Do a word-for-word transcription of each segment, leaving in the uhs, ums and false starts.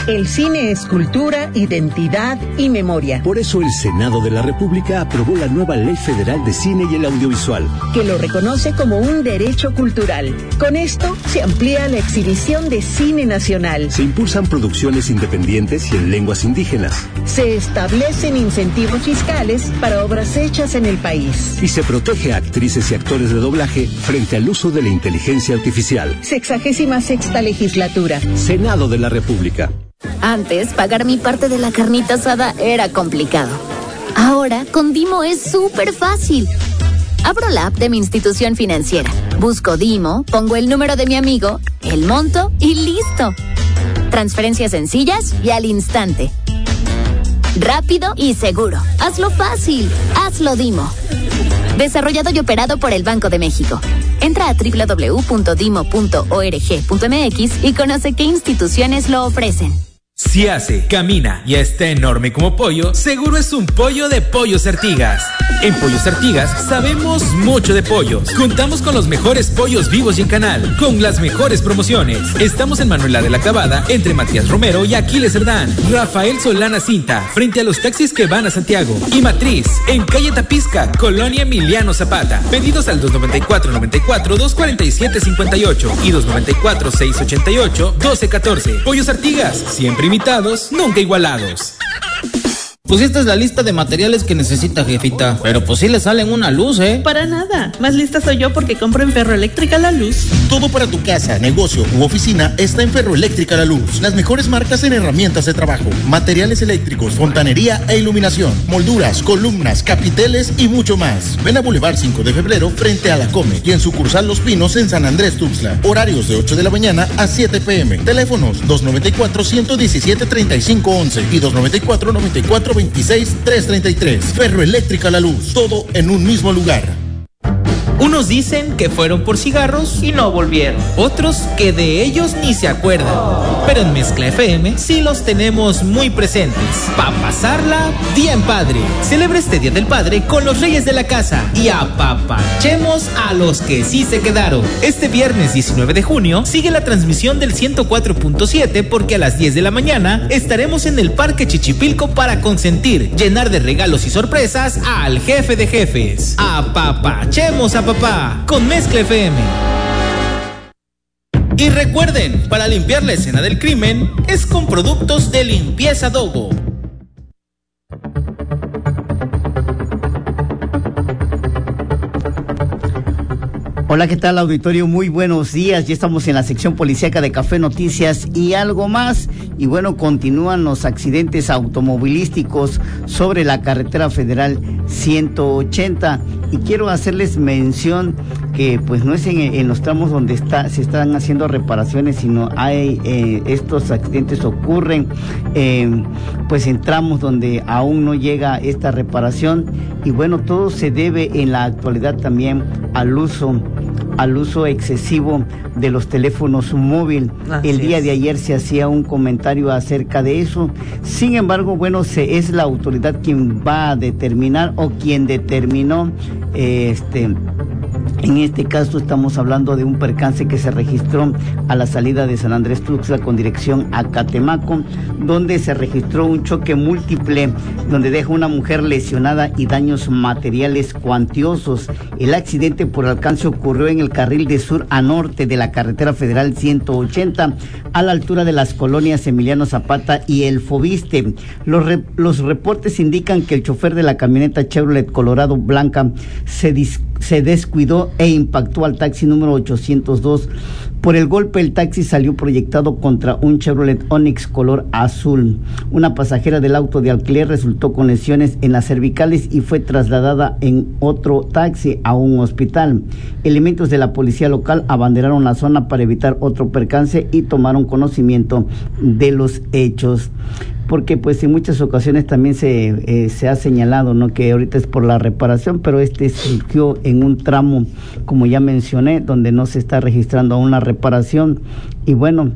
El cine es cultura, identidad y memoria. Por eso el Senado de la República aprobó la nueva Ley Federal de Cine y el Audiovisual, que lo reconoce como un derecho cultural. Con esto se amplía la exhibición de cine nacional. Se impulsan producciones independientes y en lenguas indígenas. Se establecen incentivos fiscales para obras hechas en el país. Y se protege a actrices y actores de doblaje frente al uso de la inteligencia artificial. Sexagésima sexta legislatura. Senado de la República. Antes, pagar mi parte de la carnita asada era complicado. Ahora, con Dimo es súper fácil. Abro la app de mi institución financiera, busco Dimo, pongo el número de mi amigo, el monto y listo. Transferencias sencillas y al instante. Rápido y seguro. Hazlo fácil. Hazlo Dimo. Desarrollado y operado por el Banco de México. Entra a doble u doble u doble u punto dimo punto org punto m x y conoce qué instituciones lo ofrecen. Si hace, camina y está enorme como pollo, seguro es un pollo de Pollos Artigas. En Pollos Artigas sabemos mucho de pollos. Contamos con los mejores pollos vivos y en canal, con las mejores promociones. Estamos en Manuela de la Clavada, entre Matías Romero y Aquiles Cerdán. Rafael Solana Cinta, frente a los taxis que van a Santiago. Y Matriz, en calle Tapizca, Colonia Emiliano Zapata. Pedidos al dos noventa y cuatro noventa y cuatro, dos cuarenta y siete cincuenta y ocho y dos noventa y cuatro seiscientos ochenta y ocho, doce catorce. Pollos Artigas, siempre imitados, nunca igualados. Pues esta es la lista de materiales que necesita, jefita. Pero pues sí le salen una luz, ¿eh? Para nada. Más lista soy yo porque compro en Ferroeléctrica La Luz. Todo para tu casa, negocio u oficina está en Ferroeléctrica La Luz. Las mejores marcas en herramientas de trabajo, materiales eléctricos, fontanería e iluminación, molduras, columnas, capiteles y mucho más. Ven a Boulevard cinco de febrero frente a la Come y en sucursal Los Pinos en San Andrés Tuxtla. Horarios de ocho de la mañana a siete pm. Teléfonos dos noventa y cuatro, ciento diecisiete, treinta y cinco once y dos noventa y cuatro, noventa y cuatro, veintiséis, trescientos treinta y tres. Ferroeléctrica La Luz, todo en un mismo lugar. Unos dicen que fueron por cigarros y no volvieron. Otros que de ellos ni se acuerdan. Pero en Mezcla F M sí los tenemos muy presentes. Pa' pasarla bien padre. Celebra este Día del Padre con los reyes de la casa y apapachemos a los que sí se quedaron. Este viernes diecinueve de junio sigue la transmisión del ciento cuatro punto siete porque a las diez de la mañana estaremos en el Parque Chichipilco para consentir, llenar de regalos y sorpresas al jefe de jefes. Apapachemos a papá con Mezcla F M. Y recuerden, para limpiar la escena del crimen es con productos de limpieza Dogo. Hola, ¿qué tal, auditorio? Muy buenos días. Ya estamos en la sección policíaca de Café Noticias y algo más. Y bueno, continúan los accidentes automovilísticos sobre la carretera federal ciento ochenta. Y quiero hacerles mención que pues no es en, en los tramos donde está, se están haciendo reparaciones, sino hay eh, estos accidentes ocurren eh, pues en tramos donde aún no llega esta reparación. Y bueno, todo se debe en la actualidad también al uso al uso excesivo de los teléfonos móviles. Así El día es. de ayer se hacía un comentario acerca de eso. Sin embargo, bueno, se, es la autoridad quien va a determinar o quien determinó eh, este En este caso estamos hablando de un percance que se registró a la salida de San Andrés Tuxtla con dirección a Catemaco, donde se registró un choque múltiple, donde deja una mujer lesionada y daños materiales cuantiosos. El accidente por alcance ocurrió en el carril de sur a norte de la carretera federal ciento ochenta, a la altura de las colonias Emiliano Zapata y El Fobiste. Los, re, los reportes indican que el chofer de la camioneta Chevrolet Colorado blanca se, dis, se descuidó e impactó al taxi número ochocientos dos. Por el golpe, el taxi salió proyectado contra un Chevrolet Onix color azul. Una pasajera del auto de alquiler resultó con lesiones en las cervicales y fue trasladada en otro taxi a un hospital. Elementos de la policía local abanderaron la zona para evitar otro percance y tomaron conocimiento de los hechos. Porque pues en muchas ocasiones también se, eh, se ha señalado, ¿no?, que ahorita es por la reparación, pero este surgió en un tramo, como ya mencioné, donde no se está registrando aún la reparación. Y bueno,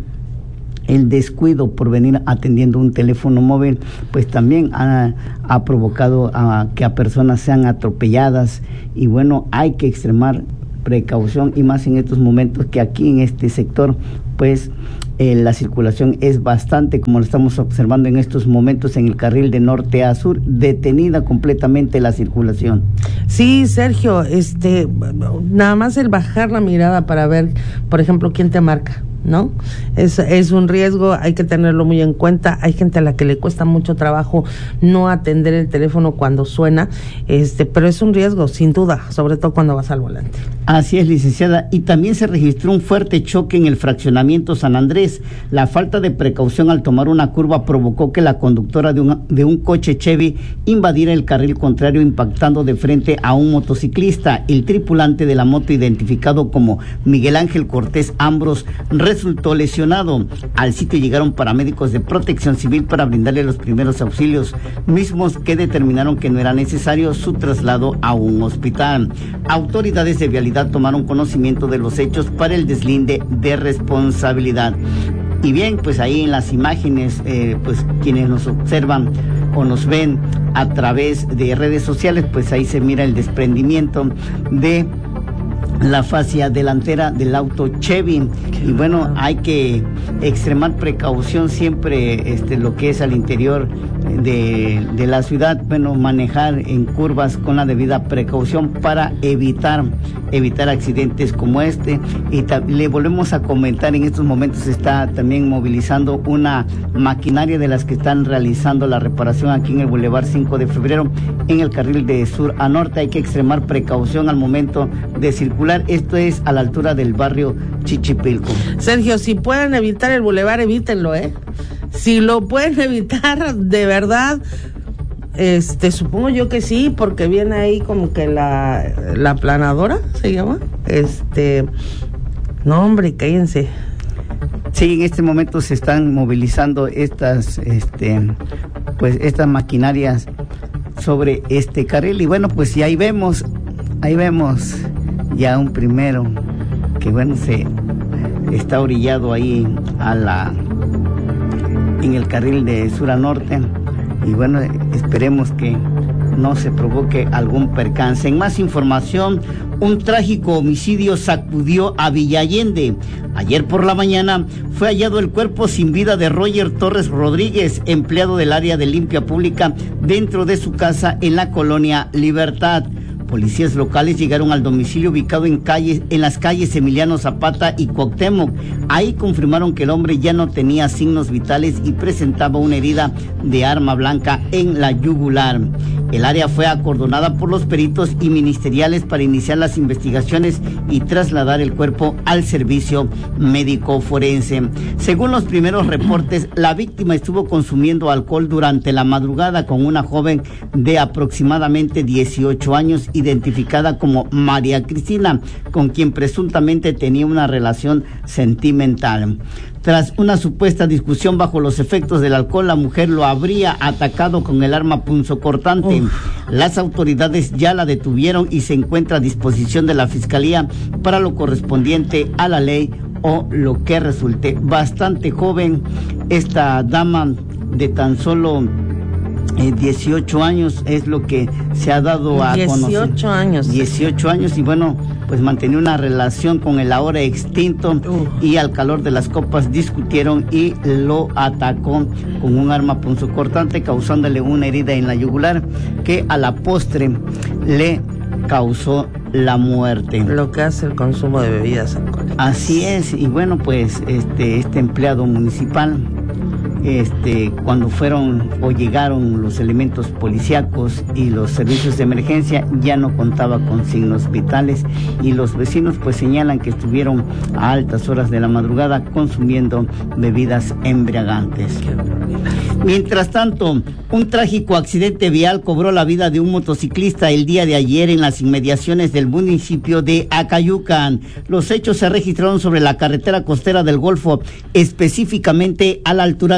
el descuido por venir atendiendo un teléfono móvil, pues también ha, ha provocado a, que a personas sean atropelladas. Y bueno, hay que extremar precaución, y más en estos momentos que aquí en este sector pues eh, la circulación es bastante, como lo estamos observando en estos momentos en el carril de norte a sur, detenida completamente la circulación. Sí, Sergio, este, nada más el bajar la mirada para ver, por ejemplo, quién te marca, ¿no? Es, es un riesgo, hay que tenerlo muy en cuenta. Hay gente a la que le cuesta mucho trabajo no atender el teléfono cuando suena, este, pero es un riesgo, sin duda, sobre todo cuando vas al volante. Así es, licenciada, y también se registró un fuerte choque en el fraccionamiento San Andrés. La falta de precaución al tomar una curva provocó que la conductora de un, de un coche Chevy invadiera el carril contrario, impactando de frente a un motociclista. El tripulante de la moto, identificado como Miguel Ángel Cortés Ambros, resultó lesionado. Al sitio llegaron paramédicos de Protección Civil para brindarle los primeros auxilios, mismos que determinaron que no era necesario su traslado a un hospital. Autoridades de vialidad tomaron conocimiento de los hechos para el deslinde de responsabilidad. Y bien, pues ahí en las imágenes, eh, pues quienes nos observan o nos ven a través de redes sociales, pues ahí se mira el desprendimiento de la fascia delantera del auto Chevy. Y bueno, hay que extremar precaución siempre, este, lo que es al interior de, de la ciudad, bueno, manejar en curvas con la debida precaución para evitar evitar accidentes como este. Y le volvemos a comentar, en estos momentos se está también movilizando una maquinaria de las que están realizando la reparación aquí en el Boulevard cinco de febrero, en el carril de sur a norte. Hay que extremar precaución al momento de circular. Esto es a la altura del barrio Chichipilco. Sergio, si pueden evitar el bulevar, evítenlo, ¿eh? Si lo pueden evitar, de verdad, este, supongo yo que sí, porque viene ahí como que la, la planadora, ¿se llama? Este, no, hombre, cállense. Sí, en este momento se están movilizando estas, este, pues estas maquinarias sobre este carril. Y bueno, pues y ahí vemos, ahí vemos ya un primero que bueno se está orillado ahí a la en el carril de sur a norte, y bueno, esperemos que no se provoque algún percance. En más información, un trágico homicidio sacudió a Villa Allende. Ayer por la mañana fue hallado el cuerpo sin vida de Roger Torres Rodríguez, empleado del área de limpia pública, dentro de su casa en la colonia Libertad. Policías locales llegaron al domicilio ubicado en calles, en las calles Emiliano Zapata y Cuauhtémoc. Ahí confirmaron que el hombre ya no tenía signos vitales y presentaba una herida de arma blanca en la yugular. El área fue acordonada por los peritos y ministeriales para iniciar las investigaciones y trasladar el cuerpo al servicio médico forense. Según los primeros reportes, la víctima estuvo consumiendo alcohol durante la madrugada con una joven de aproximadamente dieciocho años, identificada como María Cristina, con quien presuntamente tenía una relación sentimental. Tras una supuesta discusión bajo los efectos del alcohol, la mujer lo habría atacado con el arma punzocortante. Uf. Las autoridades ya la detuvieron y se encuentra a disposición de la Fiscalía para lo correspondiente a la ley o lo que resulte. Bastante joven esta dama de tan solo Eh, dieciocho años es lo que se ha dado a conocer. dieciocho años. dieciocho años y bueno, pues mantenía una relación con el ahora extinto uh. y al calor de las copas discutieron y lo atacó con un arma punzocortante, causándole una herida en la yugular que a la postre le causó la muerte. Lo que hace el consumo de bebidas alcohólicas. Así es, y bueno, pues este, este empleado municipal, Este, cuando fueron o llegaron los elementos policíacos y los servicios de emergencia, ya no contaba con signos vitales, y los vecinos pues señalan que estuvieron a altas horas de la madrugada consumiendo bebidas embriagantes. Mientras tanto, un trágico accidente vial cobró la vida de un motociclista el día de ayer en las inmediaciones del municipio de Acayucan. Los hechos se registraron sobre la carretera costera del Golfo, específicamente a la altura de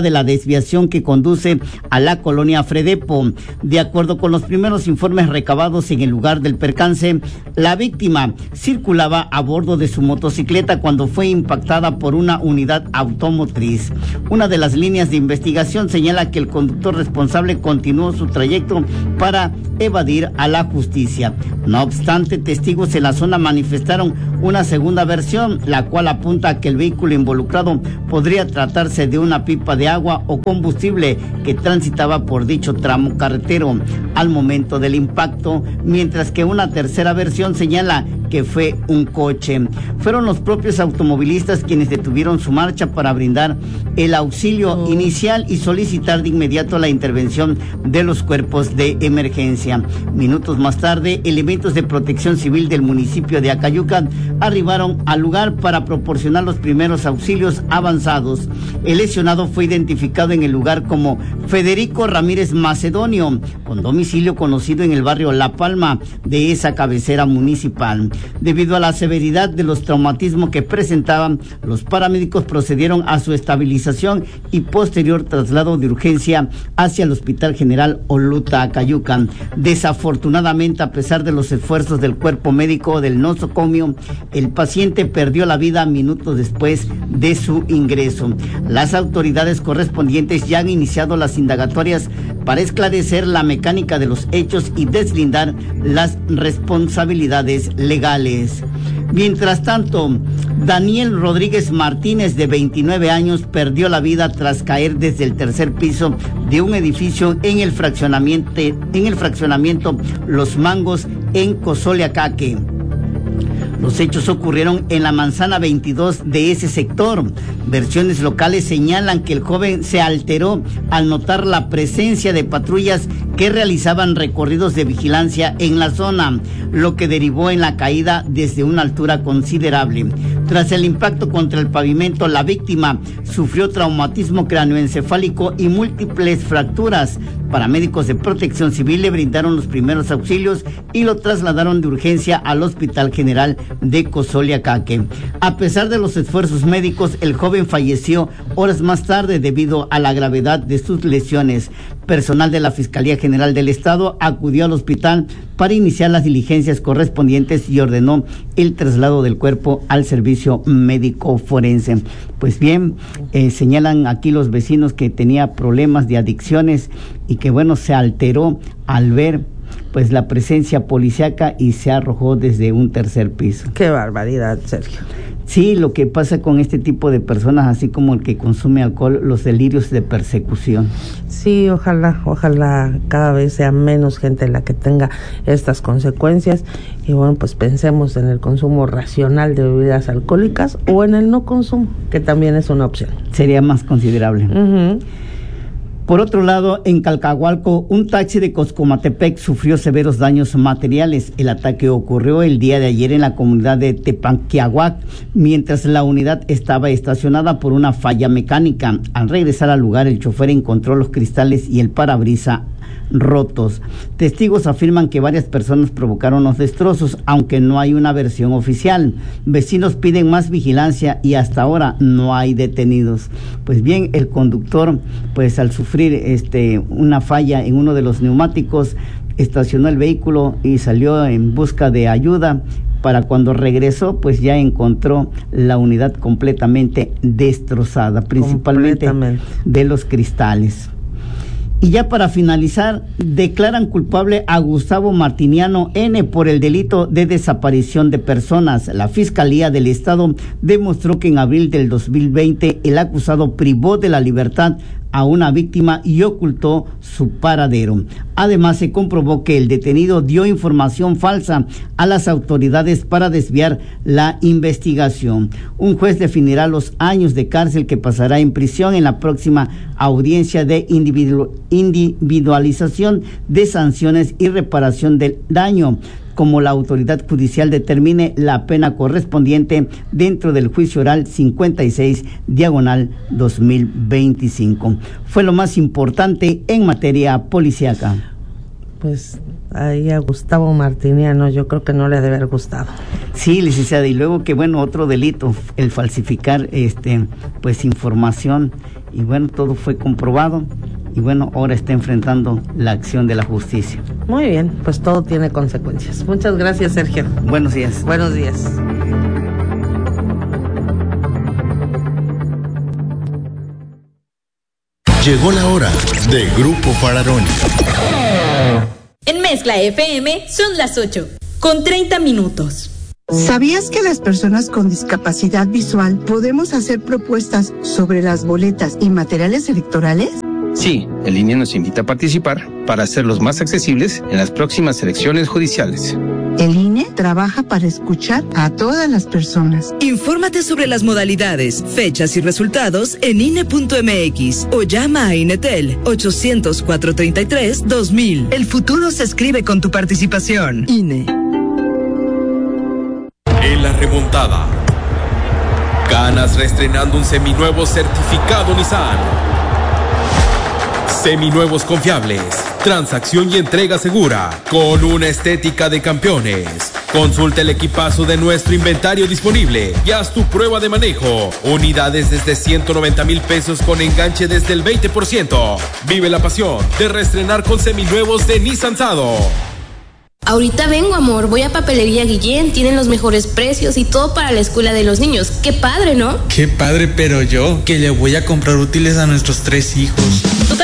de la desviación que conduce a la colonia Fredepo. De acuerdo con los primeros informes recabados en el lugar del percance, la víctima circulaba a bordo de su motocicleta cuando fue impactada por una unidad automotriz. Una de las líneas de investigación señala que el conductor responsable continuó su trayecto para evadir a la justicia. No obstante, testigos en la zona manifestaron una segunda versión, la cual apunta a que el vehículo involucrado podría tratarse de una pipa de agua o combustible que transitaba por dicho tramo carretero al momento del impacto, mientras que una tercera versión señala que fue un coche. Fueron los propios automovilistas quienes detuvieron su marcha para brindar el auxilio oh. inicial y solicitar de inmediato la intervención de los cuerpos de emergencia. Minutos más tarde, elementos de protección civil del municipio de Acayucan arribaron al lugar para proporcionar los primeros auxilios avanzados. El lesionado fue identificado en el lugar como Federico Ramírez Macedonio, con domicilio conocido en el barrio La Palma de esa cabecera municipal. Debido a la severidad de los traumatismos que presentaban, los paramédicos procedieron a su estabilización y posterior traslado de urgencia hacia el Hospital General Oluta Acayucan. Desafortunadamente, a pesar de los esfuerzos del cuerpo médico del nosocomio, el paciente perdió la vida minutos después de su ingreso. Las autoridades correspondientes ya han iniciado las indagatorias para esclarecer la mecánica de los hechos y deslindar las responsabilidades legales. Mientras tanto, Daniel Rodríguez Martínez, de veintinueve años, perdió la vida tras caer desde el tercer piso de un edificio en el fraccionamiento, en el fraccionamiento Los Mangos, en Cozoleacaque. Los hechos ocurrieron en la manzana veintidós de ese sector. Versiones locales señalan que el joven se alteró al notar la presencia de patrullas que realizaban recorridos de vigilancia en la zona, lo que derivó en la caída desde una altura considerable. Tras el impacto contra el pavimento, la víctima sufrió traumatismo cráneoencefálico y múltiples fracturas. Paramédicos de Protección Civil le brindaron los primeros auxilios y lo trasladaron de urgencia al Hospital General de Cozoleacaque. A pesar de los esfuerzos médicos, el joven falleció horas más tarde debido a la gravedad de sus lesiones. Personal de la Fiscalía General del Estado acudió al hospital para iniciar las diligencias correspondientes y ordenó el traslado del cuerpo al servicio médico forense. Pues bien, eh, señalan aquí los vecinos que tenía problemas de adicciones y que bueno, se alteró al ver pues la presencia policíaca y se arrojó desde un tercer piso. Qué barbaridad, Sergio. Sí, lo que pasa con este tipo de personas, así como el que consume alcohol, los delirios de persecución. Sí, ojalá, ojalá cada vez sea menos gente la que tenga estas consecuencias. Y bueno, pues pensemos en el consumo racional de bebidas alcohólicas o en el no consumo, que también es una opción. Sería más considerable. Uh-huh. Por otro lado, en Calcahualco, un taxi de Coscomatepec sufrió severos daños materiales. El ataque ocurrió el día de ayer en la comunidad de Tepanquiahuac, mientras la unidad estaba estacionada por una falla mecánica. Al regresar al lugar, el chofer encontró los cristales y el parabrisas rotos. Testigos afirman que varias personas provocaron los destrozos, aunque no hay una versión oficial. Vecinos piden más vigilancia y hasta ahora no hay detenidos. Pues bien, el conductor, pues al sufrir este una falla en uno de los neumáticos, estacionó el vehículo y salió en busca de ayuda. Para cuando regresó, pues ya encontró la unidad completamente destrozada, principalmente de los cristales. Y ya para finalizar, declaran culpable a Gustavo Martiniano N. por el delito de desaparición de personas. La Fiscalía del Estado demostró que en abril del dos mil veinte el acusado privó de la libertad a una víctima y ocultó su paradero. Además, se comprobó que el detenido dio información falsa a las autoridades para desviar la investigación. Un juez definirá los años de cárcel que pasará en prisión en la próxima audiencia de individu- individualización de sanciones y reparación del daño, como la autoridad judicial determine la pena correspondiente dentro del juicio oral cincuenta y seis diagonal dos mil veinticinco. Fue lo más importante en materia policíaca. Pues ahí a Gustavo Martiniano, yo creo que no le debe haber gustado. Sí, licenciada, y luego que bueno, otro delito, el falsificar este pues información, y bueno, todo fue comprobado, y bueno, ahora está enfrentando la acción de la justicia. Muy bien, pues todo tiene consecuencias. Muchas gracias, Sergio. Buenos días. Buenos días. Llegó la hora de Grupo Fararoni. En Mezcla F M son las ocho, con treinta minutos. ¿Sabías que las personas con discapacidad visual podemos hacer propuestas sobre las boletas y materiales electorales? Sí, el I N E nos invita a participar para hacerlos más accesibles en las próximas elecciones judiciales. El I N E trabaja para escuchar a todas las personas. Infórmate sobre las modalidades, fechas y resultados en I N E punto M X o llama a INETEL ochocientos, cuatrocientos treinta y tres, dos mil. El futuro se escribe con tu participación. I N E. En la remontada, Canas reestrenando un seminuevo certificado Nissan. Seminuevos confiables, transacción y entrega segura, con una estética de campeones. Consulta el equipazo de nuestro inventario disponible y haz tu prueba de manejo. Unidades desde ciento noventa mil pesos con enganche desde el veinte por ciento. Vive la pasión de reestrenar con seminuevos de Nissan Sado. Ahorita vengo, amor, voy a Papelería Guillén, tienen los mejores precios y todo para la escuela de los niños. Qué padre, ¿no? Qué padre, pero yo, que le voy a comprar útiles a nuestros tres hijos.